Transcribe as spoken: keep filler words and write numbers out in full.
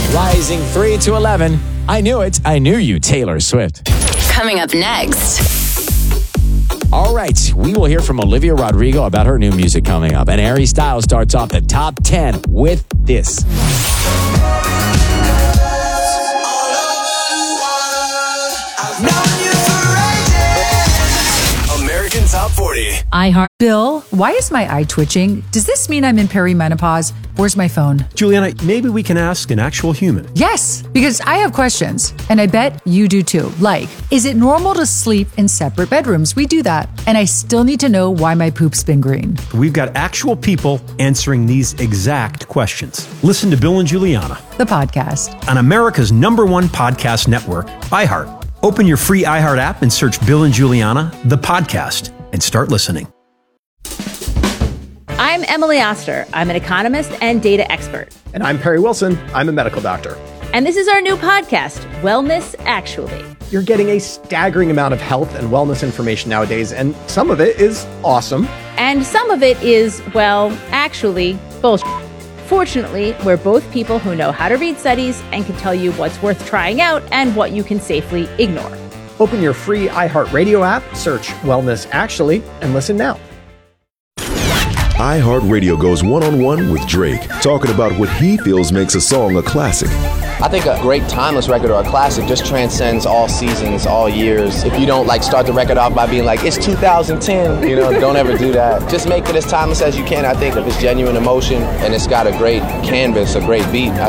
Rising three to eleven. I knew it. I knew you, Taylor Swift. Coming up next. All right, we will hear from Olivia Rodrigo about her new music coming up. And Harry Styles starts off the top ten with this. American Top forty. iHeart. Bill, why is my eye twitching? Does this mean I'm in perimenopause? Where's my phone? Juliana, maybe we can ask an actual human. Yes, because I have questions, and I bet you do too. Like, is it normal to sleep in separate bedrooms? We do that. And I still need to know why my poop's been green. We've got actual people answering these exact questions. Listen to Bill and Juliana, The podcast. on America's number one podcast network, iHeart. Open your free iHeart app and search Bill and Juliana, the podcast, and start listening. I'm Emily Oster. I'm an economist and data expert. And I'm Perry Wilson. I'm a medical doctor. And this is our new podcast, Wellness Actually. You're getting a staggering amount of health and wellness information nowadays, and some of it is awesome. And some of it is, well, actually, bullshit. Fortunately, we're both people who know how to read studies and can tell you what's worth trying out and what you can safely ignore. Open your free iHeartRadio app, search Wellness Actually, and listen now. iHeartRadio goes one-on-one with Drake, talking about what he feels makes a song a classic. I think a great timeless record or a classic just transcends all seasons, all years. If you don't like start the record off by being like, it's two thousand ten, you know, don't ever do that. Just make it as timeless as you can. I think if it's genuine emotion and it's got a great canvas, a great beat, I